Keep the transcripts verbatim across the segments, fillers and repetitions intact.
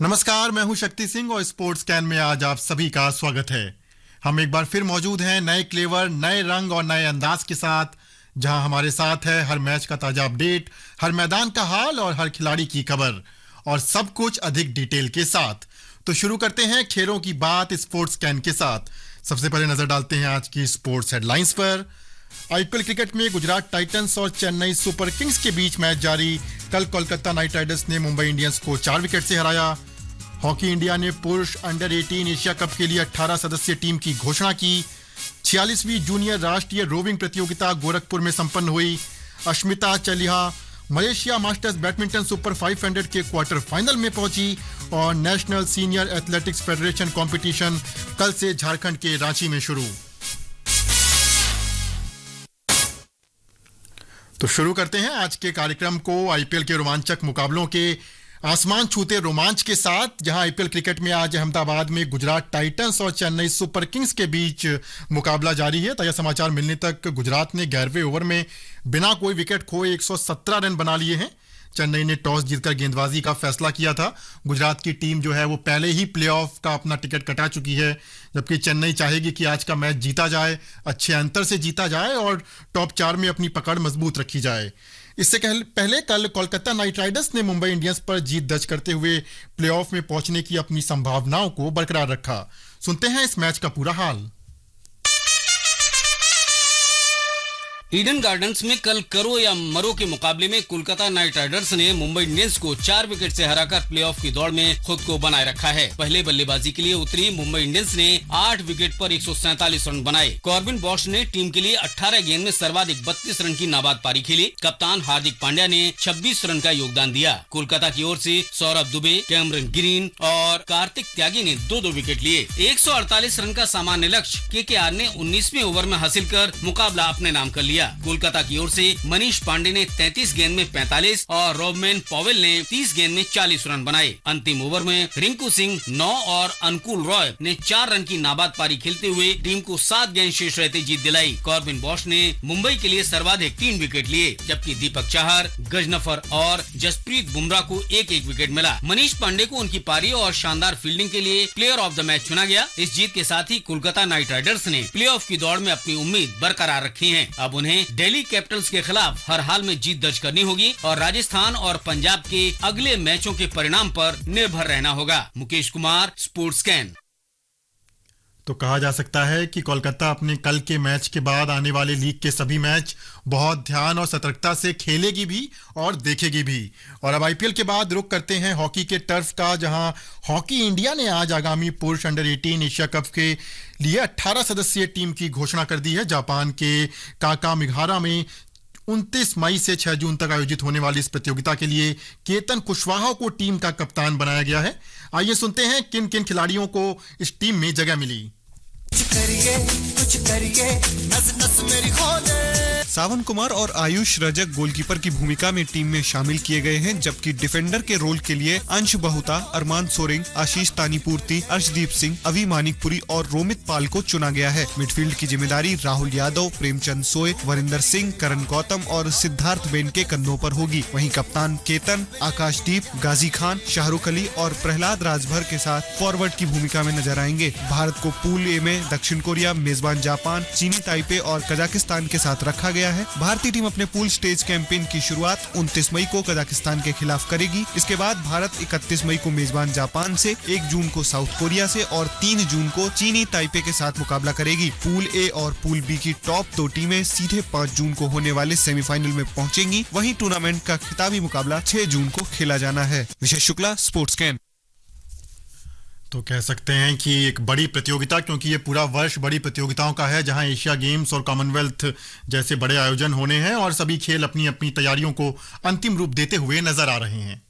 नमस्कार, मैं हूं शक्ति सिंह और स्पोर्ट्स कैन में आज आप सभी का स्वागत है। हम एक बार फिर मौजूद हैं नए क्लेवर, नए रंग और नए अंदाज के साथ, जहां हमारे साथ है हर मैच का ताजा अपडेट, हर मैदान का हाल और हर खिलाड़ी की खबर, और सब कुछ अधिक डिटेल के साथ। तो शुरू करते हैं खेलों की बात स्पोर्ट्स कैन के साथ। सबसे पहले नजर डालते हैं आज की स्पोर्ट्स हेडलाइंस पर। आईपीएल क्रिकेट में गुजरात टाइटंस और चेन्नई सुपर किंग्स के बीच मैच जारी। कल कोलकाता नाइट राइडर्स ने मुंबई इंडियंस को चार विकेट से हराया। हॉकी इंडिया ने पुरुष अंडर अठारह एशिया कप के लिए अठारह सदस्यीय टीम की घोषणा की। छियालीसवीं जूनियर राष्ट्रीय रोविंग प्रतियोगिता गोरखपुर में संपन्न हुई। Ashmita Chaliha Malaysia masters badminton super पाँच सौ के क्वार्टर फाइनल में पहुंची। और national senior athletics federation competition कल से झारखंड के रांची में शुरू। तो शुरू करते हैं आज के कार्यक्रम को आईपीएल के रोमांचक मुकाबलों के आसमान छूते रोमांच के साथ, जहां आईपीएल क्रिकेट में आज अहमदाबाद में गुजरात टाइटंस और चेन्नई सुपर किंग्स के बीच मुकाबला जारी है। ताजा समाचार मिलने तक गुजरात ने ग्यारहवें ओवर में बिना कोई विकेट खोए एक सौ सत्रह रन बना लिए हैं। चेन्नई ने टॉस जीतकर गेंदबाजी का फैसला किया था। गुजरात की टीम जो है वो पहले ही प्लेऑफ का अपना टिकट कटा चुकी है, जबकि चेन्नई चाहेगी कि आज का मैच जीता जाए, अच्छे अंतर से जीता जाए और टॉप चार में अपनी पकड़ मजबूत रखी जाए। इससे पहले कल कोलकाता नाइट राइडर्स ने मुंबई इंडियंस पर जीत दर्ज करते हुए प्लेऑफ में पहुंचने की अपनी संभावनाओं को बरकरार रखा। सुनते हैं इस मैच का पूरा हाल। ईडन गार्डन्स में कल करो या मरो के मुकाबले में कोलकाता नाइट राइडर्स ने मुंबई इंडियंस को चार विकेट से हराकर प्लेऑफ की दौड़ में खुद को बनाए रखा है। पहले बल्लेबाजी के लिए उतरी मुंबई इंडियंस ने आठ विकेट पर एक सौ सैंतालीस रन बनाए। कॉर्बिन बॉश ने टीम के लिए अठारह गेंद में सर्वाधिक बत्तीस रन की नाबाद पारी खेली। कप्तान हार्दिक पांड्या ने छब्बीस रन का योगदान दिया। कोलकाता की ओर से सौरभ दुबे, कैमरन ग्रीन और कार्तिक त्यागी ने दो दो विकेट लिए। एक सौ अड़तालीस रन का सामान्य लक्ष्य केकेआर ने उन्नीसवें ओवर में हासिल कर मुकाबला अपने नाम कर लिया। कोलकाता की ओर से मनीष पांडे ने तैंतीस गेंद में पैंतालीस और रोबमैन पॉवेल ने तीस गेंद में चालीस रन बनाए। अंतिम ओवर में रिंकू सिंह नौ और अनुकूल रॉय ने चार रन की नाबाद पारी खेलते हुए टीम को सात गेंद शेष रहते जीत दिलाई। कॉर्बिन बॉश ने मुंबई के लिए सर्वाधिक तीन विकेट लिए, जबकि दीपक चाहर, गजनफर और जसप्रीत बुमराह को एक एक विकेट मिला। मनीष पांडे को उनकी पारी और शानदार फील्डिंग के लिए प्लेयर ऑफ द मैच चुना गया। इस जीत के साथ ही कोलकाता नाइट राइडर्स ने प्लेऑफ की दौड़ में अपनी उम्मीद बरकरार रखी है। अब उन्हें दिल्ली कैपिटल्स के खिलाफ हर हाल में जीत दर्ज करनी होगी और राजस्थान और पंजाब के अगले मैचों के परिणाम पर निर्भर रहना होगा। Mukesh Kumar, sports can. तो कहा जा सकता है कि कोलकाता अपने कल के मैच के बाद आने वाले लीग के सभी मैच बहुत ध्यान और सतर्कता से खेलेगी भी और देखेगी भी। और अब आईपीएल के बाद रुख करते हैं हॉकी के टर्फ का, जहां हॉकी इंडिया ने आज आगामी पुरुष अंडर अठारह एशिया कप के लिए अठारह सदस्यीय टीम की घोषणा कर दी है। जापान के काकामिहारा में उनतीस मई से छह जून तक आयोजित होने वाली इस प्रतियोगिता के लिए केतन कुशवाहा को टीम का कप्तान बनाया गया है। आइए सुनते हैं किन किन खिलाड़ियों को इस टीम में जगह मिली। कुछ करिए, कुछ करिए, नस नस मेरी खोले। सावन कुमार और आयुष रजक गोलकीपर की भूमिका में टीम में शामिल किए गए हैं, जबकि डिफेंडर के रोल के लिए अंश बहुता, अरमान सोरेंग, आशीष तानीपूर्ति, अर्शदीप सिंह, अवी मानिकपुरी और रोमित पाल को चुना गया है। मिडफील्ड की जिम्मेदारी राहुल यादव, प्रेमचंद सोय, वरिंदर सिंह, करण गौतम और सिद्धार्थ बेन के कंधों पर होगी। वहीं कप्तान केतन, आकाशदीप, गाजी खान, शाहरुख अली और प्रहलाद राजभर के साथ फॉरवर्ड की भूमिका में नजर आएंगे। भारत को पूल ए में दक्षिण कोरिया, मेजबान जापान, चीनी ताइपे और कजाकिस्तान के साथ रखा गया है। भारतीय टीम अपने पूल स्टेज कैंपेन की शुरुआत उनतीस मई को कजाकिस्तान के खिलाफ करेगी। इसके बाद भारत इकतीस मई को मेजबान जापान से, एक जून को साउथ कोरिया से और तीन जून को चीनी ताइपे के साथ मुकाबला करेगी। पूल ए और पूल बी की टॉप दो टीमें सीधे पाँच जून को होने वाले सेमीफाइनल में पहुंचेंगी। वहीं टूर्नामेंट का खिताबी मुकाबला छह जून को खेला जाना है। विशेष शुक्ला, स्पोर्ट्स कैन। तो कह सकते हैं कि एक बड़ी प्रतियोगिता, क्योंकि ये पूरा वर्ष बड़ी प्रतियोगिताओं का है, जहां एशिया गेम्स और कॉमनवेल्थ जैसे बड़े आयोजन होने हैं और सभी खेल अपनी अपनी तैयारियों को अंतिम रूप देते हुए नजर आ रहे हैं।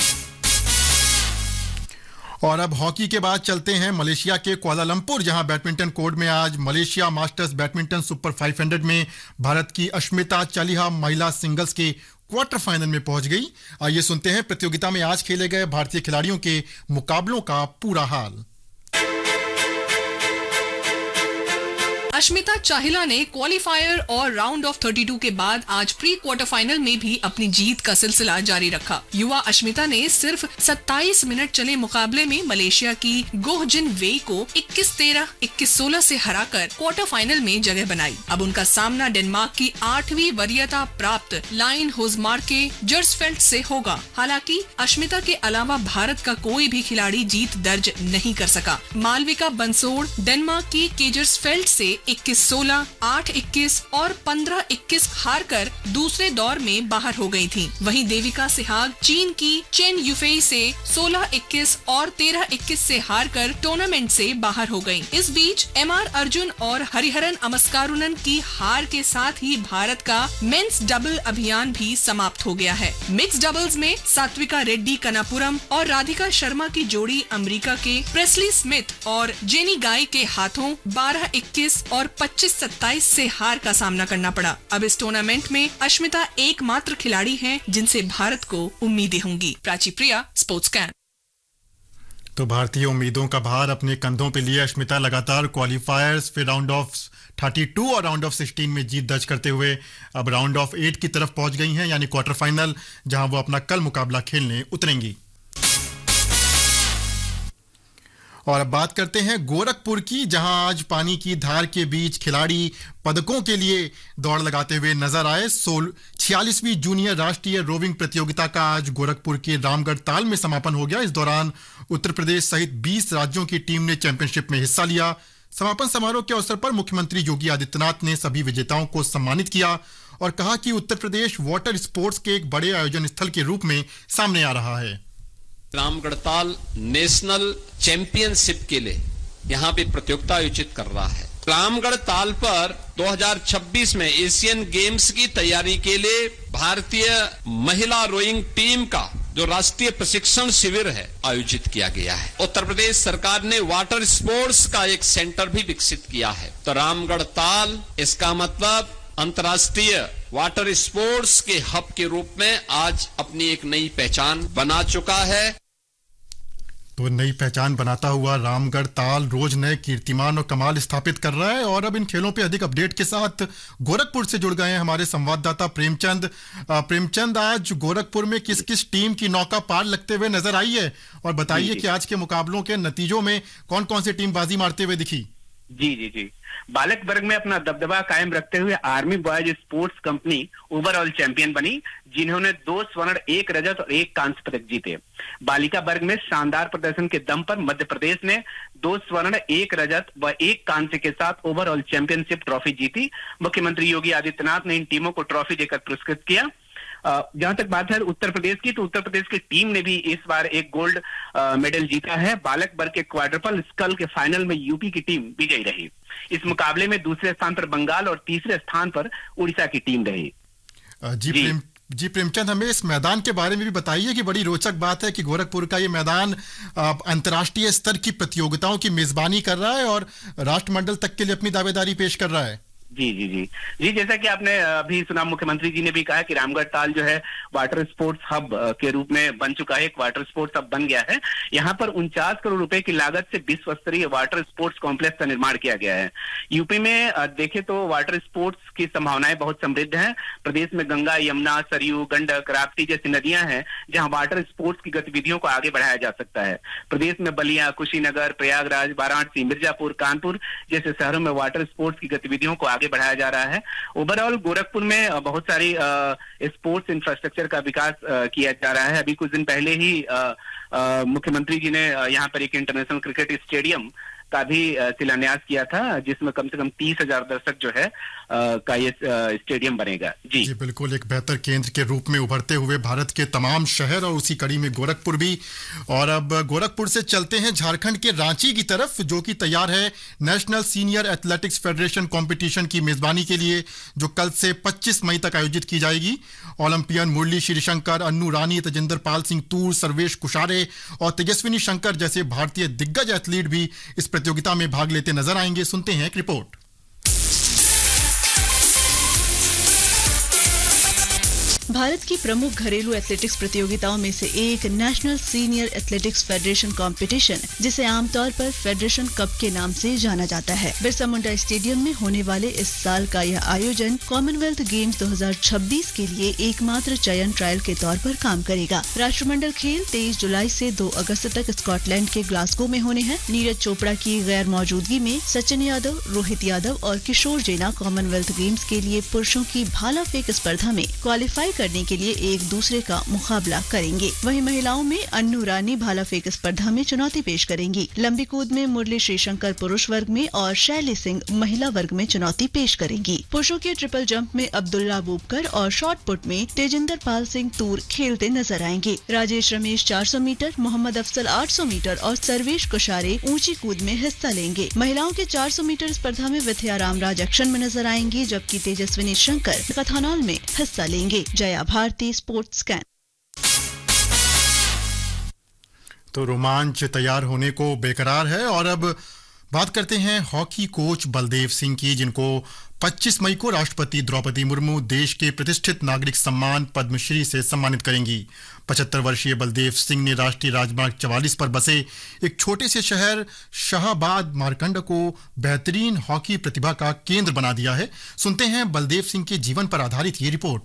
और अब हॉकी के बाद चलते हैं मलेशिया के कुआलालंपुर, जहां बैडमिंटन कोर्ट में आज मलेशिया मास्टर्स बैडमिंटन सुपर पाँच सौ में भारत की अश्मिता चलिहा महिला सिंगल्स के क्वार्टर फाइनल में पहुंच गई। आइए सुनते हैं प्रतियोगिता में आज खेले गए भारतीय खिलाड़ियों के मुकाबलों का पूरा हाल। अश्मिता चाहिला ने क्वालिफायर और राउंड ऑफ बत्तीस के बाद आज प्री क्वार्टर फाइनल में भी अपनी जीत का सिलसिला जारी रखा। युवा अश्मिता ने सिर्फ सत्ताईस मिनट चले मुकाबले में मलेशिया की गोह जिन वेई को इक्कीस तेरह, इक्कीस सोलह से हराकर क्वार्टर फाइनल में जगह बनाई। अब उनका सामना डेनमार्क की आठवीं वरीयता प्राप्त लाइन होजमार्के जर्सफेल्ड से होगा। हालांकि अश्मिता के अलावा भारत का कोई भी खिलाड़ी जीत दर्ज नहीं कर सका। मालविका बंसोड़ डेनमार्क की केजर्सफेल्ड से इक्कीस सोलह, आठ इक्कीस और पंद्रह इक्कीस हारकर दूसरे दौर में बाहर हो गई थी। वहीं देविका सिहाग चीन की चेन युफेई से सोलह इक्कीस और तेरह इक्कीस से हारकर टूर्नामेंट से बाहर हो गयी। इस बीच एम आर अर्जुन और हरिहरन अमस्कारुनन की हार के साथ ही भारत का मेंस डबल अभियान भी समाप्त हो गया है। मिक्स डबल्स में सात्विका रेड्डी कनापुरम और राधिका शर्मा की जोड़ी अमेरिका के प्रेस्ली स्मिथ और जेनी गाय के हाथों बारह इक्कीस और पच्चीस सत्ताईस से हार का सामना करना पड़ा। अब इस टूर्नामेंट में अश्मिता एकमात्र खिलाड़ी हैं जिनसे भारत को उम्मीदें होंगी। प्राची प्रिया, स्पोर्ट्स कैन। तो भारतीय उम्मीदों का भार अपने कंधों पे लिए अश्मिता लगातार क्वालिफायर्स, फिर राउंड ऑफ बत्तीस और राउंड ऑफ सोलह में जीत दर्ज करते हुए अब राउंड ऑफ आठ की तरफ पहुंच गई हैं, यानी क्वार्टर फाइनल, जहां वो अपना कल मुकाबला खेलने उतरेंगी। और अब बात करते हैं गोरखपुर की, जहां आज पानी की धार के बीच खिलाड़ी पदकों के लिए दौड़ लगाते हुए नजर आए। सोल छियालीसवीं जूनियर राष्ट्रीय रोविंग प्रतियोगिता का आज गोरखपुर के रामगढ़ ताल में समापन हो गया। इस दौरान उत्तर प्रदेश सहित बीस राज्यों की टीम ने चैंपियनशिप में हिस्सा लिया। समापन समारोह के अवसर पर मुख्यमंत्री योगी आदित्यनाथ ने सभी विजेताओं को सम्मानित किया और कहा कि उत्तर प्रदेश वाटर स्पोर्ट्स के एक बड़े आयोजन स्थल के रूप में सामने आ रहा है। रामगढ़ ताल नेशनल चैंपियनशिप के लिए यहाँ पे प्रतियोगिता आयोजित कर रहा है। रामगढ़ ताल पर दो हज़ार छब्बीस में एशियन गेम्स की तैयारी के लिए भारतीय महिला रोइंग टीम का जो राष्ट्रीय प्रशिक्षण शिविर है आयोजित किया गया है। उत्तर प्रदेश सरकार ने वाटर स्पोर्ट्स का एक सेंटर भी विकसित किया है। तो रामगढ़ ताल इसका मतलब अंतर्राष्ट्रीय वाटर स्पोर्ट्स के हब के रूप में आज अपनी एक नई पहचान बना चुका है। तो नई पहचान बनाता हुआ रामगढ़ ताल रोज नए कीर्तिमान और कमाल स्थापित कर रहा है। और अब इन खेलों पे अधिक अपडेट के साथ गोरखपुर से जुड़ गए हैं हमारे संवाददाता प्रेमचंद। प्रेमचंद, आज गोरखपुर में किस किस टीम की नौका पार लगते हुए नजर आई है, और बताइए कि आज के मुकाबलों के नतीजों में कौन कौन सी टीम बाजी मारते हुए दिखी? जी जी जी बालक वर्ग में अपना दबदबा कायम रखते हुए army boys sports company overall champion बनी, जिन्होंने दो स्वर्ण, एक रजत और एक कांस्य पदक जीते। बालिका वर्ग में शानदार प्रदर्शन के दम पर मध्य प्रदेश ने दो स्वर्ण, एक रजत व एक कांस्य के साथ ओवरऑल चैंपियनशिप ट्रॉफी जीती। मुख्यमंत्री योगी आदित्यनाथ ने इन टीमों को ट्रॉफी देकर पुरस्कृत किया। जहां तक बात है उत्तर प्रदेश की, तो उत्तर प्रदेश की टीम ने भी इस बार एक गोल्ड मेडल जीता है। बालक वर्ग के क्वाड्रपल स्कल के फाइनल में यूपी की टीम विजयी रही। इस मुकाबले में दूसरे स्थान पर बंगाल और तीसरे स्थान पर उड़ीसा की टीम रही। जी, जी। प्रेम जी प्रेमचंद, हमें इस मैदान के बारे में भी बताइए कि बड़ी रोचक बात है कि गोरखपुर का ये मैदान अंतर्राष्ट्रीय स्तर की प्रतियोगिताओं की मेजबानी कर रहा है और राष्ट्रमंडल तक के लिए अपनी दावेदारी पेश कर रहा है। जी जी जी जी जैसा कि आपने अभी सुना, मुख्यमंत्री जी ने भी कहा कि रामगढ़ ताल जो है वाटर स्पोर्ट्स हब के रूप में बन चुका है, एक वाटर स्पोर्ट्स हब बन गया है। यहाँ पर उनचास करोड़ रुपए की लागत से विश्व स्तरीय वाटर स्पोर्ट्स कॉम्प्लेक्स का निर्माण किया गया है। यूपी में देखे तो वाटर स्पोर्ट्स की संभावनाएं बहुत समृद्ध हैं। प्रदेश में गंगा, यमुना, सरयू, गंडक, राप्ती जैसी नदियां हैं जहां वाटर स्पोर्ट्स की गतिविधियों को आगे बढ़ाया जा सकता है। प्रदेश में बलिया, कुशीनगर, प्रयागराज, वाराणसी, मिर्जापुर, कानपुर जैसे शहरों में वाटर स्पोर्ट्स की गतिविधियों को आगे बढ़ाया जा रहा है। ओवरऑल गोरखपुर में बहुत सारी स्पोर्ट्स इंफ्रास्ट्रक्चर का विकास आ, किया जा रहा है। अभी कुछ दिन पहले ही मुख्यमंत्री जी ने यहाँ पर एक इंटरनेशनल क्रिकेट स्टेडियम का भी शिलान्यास किया था, जिसमें कम से कम तीस हजार दर्शक जो है का ये स्टेडियम बनेगा। जी जी बिल्कुल, एक बेहतर केंद्र के रूप में उभरते हुए भारत के तमाम शहर और उसी कड़ी में गोरखपुर भी। और अब गोरखपुर से चलते हैं झारखंड के रांची की तरफ, जो कि तैयार है national senior athletics federation competition की मेजबानी के लिए, जो कल से पच्चीस मई तक आयोजित की जाएगी। ओलंपियन मुरली श्रीशंकर, अन्नू रानी, तेजिंदर पाल सिंह तूर, सर्वेश कुशारे और तेजस्विनी शंकर जैसे भारतीय दिग्गज एथलीट भी इस प्रतियोगिता में भाग लेते नजर आएंगे। सुनते हैं एक रिपोर्ट। भारत की प्रमुख घरेलू एथलेटिक्स प्रतियोगिताओं में से एक national senior athletics federation competition, जिसे आमतौर पर फेडरेशन कप के नाम से जाना जाता है, बिरसा मुंडा स्टेडियम में होने वाले इस साल का यह आयोजन कॉमनवेल्थ गेम्स दो हज़ार छब्बीस के लिए एकमात्र चयन ट्रायल के तौर पर काम करेगा। राष्ट्रमंडल खेल तेईस जुलाई से दो अगस्त तक स्कॉटलैंड के ग्लासगो में होने हैं। नीरज चोपड़ा की गैर मौजूदगी में सचिन यादव, रोहित यादव और किशोर जेना कॉमनवेल्थ गेम्स के लिए पुरुषों की भाला फेंक स्पर्धा में क्वालिफाई करने के लिए एक दूसरे का मुकाबला करेंगे। वहीं महिलाओं में अन्नू रानी भाला फेंक स्पर्धा में चुनौती पेश करेंगी। लंबी कूद में मुरली श्रीशंकर पुरुष वर्ग में और शैली सिंह महिला वर्ग में चुनौती पेश करेंगी। पुरुषों के ट्रिपल जंप में अब्दुल्ला अबूबकर और शॉट पुट में तेजिंदर पाल सिंह तूर खेलते नजर आएंगे। राजेश रमेश चार सौ मीटर, मोहम्मद अफसल आठ सौ मीटर और सर्वेश कुशारे ऊंची कूद में हिस्सा लेंगे। महिलाओं के चार सौ मीटर स्पर्धा में विथया रामराज एक्शन में नजर आएंगी, जबकि तेजस्विनी शंकर कथानॉल में हिस्सा लेंगे। Jaya Bharti, sports scan. तो रोमांच तैयार होने को बेकरार है और अब बात करते हैं हॉकी कोच बलदेव सिंह की, जिनको पच्चीस मई को राष्ट्रपति द्रौपदी मुर्मू देश के प्रतिष्ठित नागरिक सम्मान पद्मश्री से सम्मानित करेंगी। पचहत्तर वर्षीय बलदेव सिंह ने राष्ट्रीय राजमार्ग चवालीस पर बसे एक छोटे से शहर शाहबाद मारकंड को बेहतरीन हॉकी प्रतिभा का केंद्र बना दिया है। सुनते हैं बलदेव सिंह के जीवन पर आधारित ये रिपोर्ट।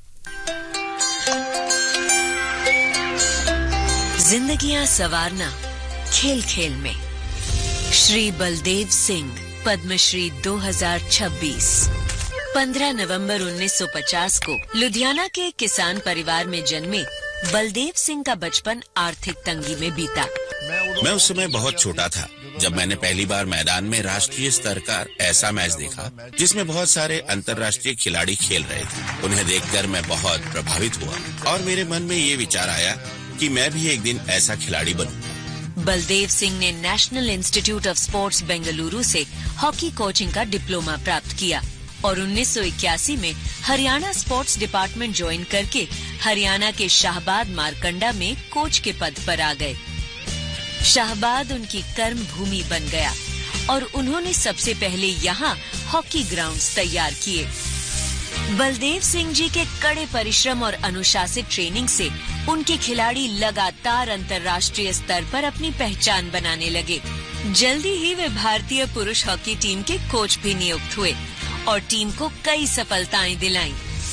जिंदगियां संवारना खेल खेल में। श्री बलदेव सिंह पद्मश्री दो हज़ार छब्बीस। पंद्रह नवंबर उन्नीस सौ पचास को लुधियाना के एक किसान परिवार में जन्मे बलदेव सिंह का बचपन आर्थिक तंगी में बीता। मैं उस समय बहुत छोटा था जब मैंने पहली बार मैदान में राष्ट्रीय स्तर का ऐसा मैच देखा जिसमें बहुत सारे अंतर्राष्ट्रीय खिलाड़ी खेल रहे थे। उन्हें देखकर मैं बहुत प्रभावित हुआ और मेरे मन में ये विचार आया कि मैं भी एक दिन ऐसा खिलाड़ी बनूं। बलदेव सिंह ने national institute of sports Bengaluru से हॉकी कोचिंग का डिप्लोमा प्राप्त किया और उन्नीस सौ इक्यासी में हरियाणा स्पोर्ट्स डिपार्टमेंट ज्वाइन करके हरियाणा के शाहबाद मारकंडा में कोच के पद पर आ गए। शाहबाद उनकी कर्म भूमि बन गया और उन्होंने सबसे पहले यहाँ हॉकी ग्राउंड्स तैयार किए। बलदेव सिंह जी के कड़े परिश्रम और अनुशासित ट्रेनिंग से उनके खिलाड़ी लगातार अंतर्राष्ट्रीय स्तर पर अपनी पहचान बनाने लगे। जल्दी ही वे भारतीय पुरुष हॉकी टीम के कोच भी नियुक्त हुए और टीम को कई सफलताएं दिलाईं।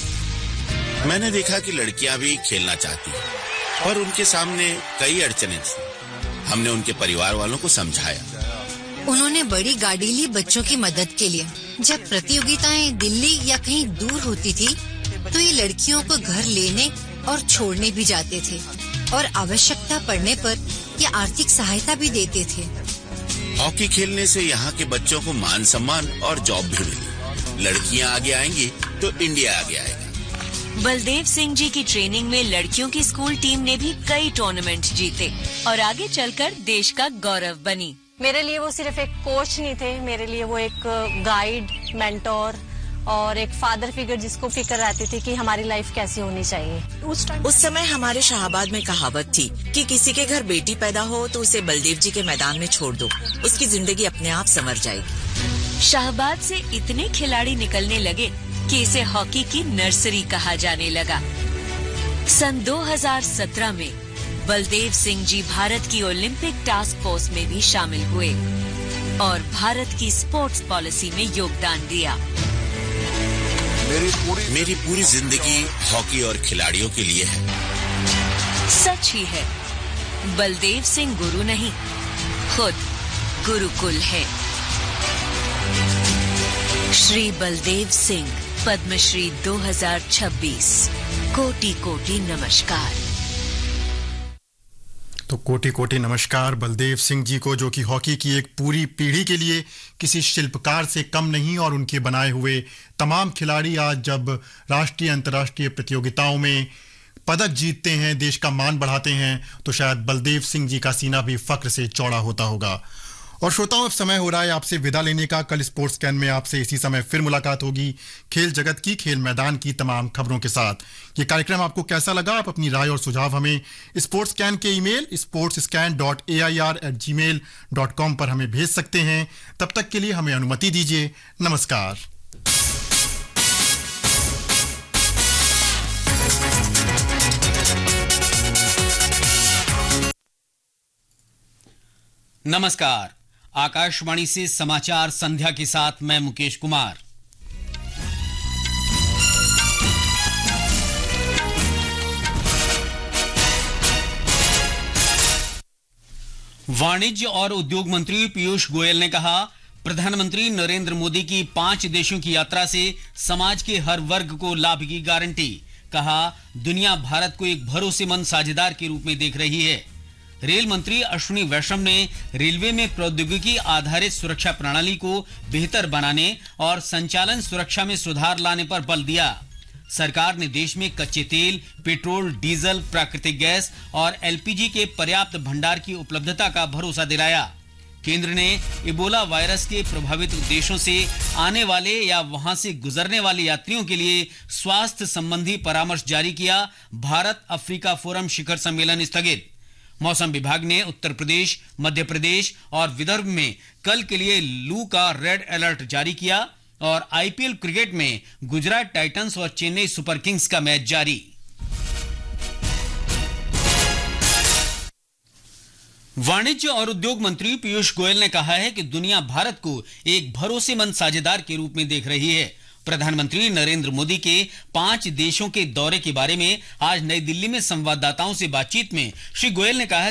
मैंने देखा कि लड़कियां भी खेलना चाहती हैं, पर उनके सामने कई अड़चनें थी। हमने उनके परिवार वालों को समझाया। उन्होंने बड़ी गाड़ी ली बच्चों की मदद के लिए। जब प्रतियोगिताएं दिल्ली या कहीं दूर होती थी तो ये लड़कियों को घर लेने और छोड़ने भी जाते थे और आवश्यकता पड़ने पर ये आर्थिक सहायता भी देते थे। हॉकी खेलने से यहाँ के बच्चों को मान सम्मान और जॉब भी मिली। लड़कियाँ आगे आएंगी तो इंडिया आगे आएगा। बलदेव सिंह जी की ट्रेनिंग में लड़कियों की स्कूल टीम ने भी कई टूर्नामेंट जीते और आगे चलकर देश का गौरव बनी। मेरे लिए वो सिर्फ एक कोच नहीं थे, मेरे लिए वो एक गाइड, मेंटोर और एक फादर फिगर जिसको फिक्र रहती थी कि हमारी लाइफ कैसी होनी चाहिए। उस टाइम उस समय हमारे शाहबाद में कहावत थी कि किसी के घर बेटी पैदा हो तो उसे बलदेव जी के मैदान में छोड़ दो, उसकी जिंदगी अपने आप संवर जाएगी। शाहबाद से इतने खिलाड़ी निकलने लगे कि इसे हॉकी की नर्सरी कहा जाने लगा। सन दो हज़ार सत्रह में बलदेव सिंह जी भारत की ओलंपिक टास्क फोर्स में भी शामिल हुए और भारत की स्पोर्ट्स पॉलिसी में योगदान दिया। मेरी पूरी मेरी पूरी जिंदगी हॉकी और खिलाड़ियों के लिए है। सच ही है, बलदेव सिंह गुरु नहीं, खुद गुरुकुल है। श्री बलदेव सिंह पद्मश्री दो हज़ार छब्बीस। कोटि कोटि नमस्कार। तो कोटि कोटि नमस्कार बलदेव सिंह जी को, जो कि हॉकी की एक पूरी पीढ़ी के लिए किसी शिल्पकार से कम नहीं और उनके बनाए हुए तमाम खिलाड़ी आज जब राष्ट्रीय अंतर्राष्ट्रीय प्रतियोगिताओं में पदक जीतते हैं, देश का मान बढ़ाते हैं, तो शायद बलदेव सिंह जी का सीना भी फक्र से चौड़ा होता होगा। और श्रोताओं, अब समय हो रहा है आपसे विदा लेने का। कल स्पोर्ट्स स्कैन में आपसे इसी समय फिर मुलाकात होगी, खेल जगत की, खेल मैदान की तमाम खबरों के साथ। ये कार्यक्रम आपको कैसा लगा? आप अपनी राय और सुझाव हमें स्पोर्ट्स स्कैन के email sports scan dot A I R eight ji mail dot com पर हमें भेज सकते हैं। तब तक के लिए हमें अनुमति दीजिए। नमस्कार। नमस्कार, आकाशवाणी से समाचार संध्या के साथ मैं मुकेश कुमार। वाणिज्य और उद्योग मंत्री पीयूष गोयल ने कहा, प्रधानमंत्री नरेंद्र मोदी की पांच देशों की यात्रा से समाज के हर वर्ग को लाभ की गारंटी। कहा, दुनिया भारत को एक भरोसेमंद साझेदार के रूप में देख रही है। रेल मंत्री अश्विनी वैष्णव ने रेलवे में प्रौद्योगिकी आधारित सुरक्षा प्रणाली को बेहतर बनाने और संचालन सुरक्षा में सुधार लाने पर बल दिया। सरकार ने देश में कच्चे तेल, पेट्रोल, डीजल, प्राकृतिक गैस और एलपीजी के पर्याप्त भंडार की उपलब्धता का भरोसा दिलाया। केंद्र ने इबोला वायरस के प्रभावित देशों से आने वाले या वहां से गुजरने वाले यात्रियों के लिए स्वास्थ्य संबंधी परामर्श जारी किया। भारत अफ्रीका फोरम शिखर सम्मेलन स्थगित। मौसम विभाग ने उत्तर प्रदेश, मध्य प्रदेश और विदर्भ में कल के लिए लू का रेड अलर्ट जारी किया। और आईपीएल क्रिकेट में गुजरात टाइटंस और चेन्नई सुपर किंग्स का मैच जारी। वाणिज्य और उद्योग मंत्री पीयूष गोयल ने कहा है कि दुनिया भारत को एक भरोसेमंद साझेदार के रूप में देख रही है। प्रधानमंत्री नरेंद्र मोदी के पांच देशों के दौरे के बारे में आज नई दिल्ली में संवाददाताओं से बातचीत में श्री गोयल ने कहा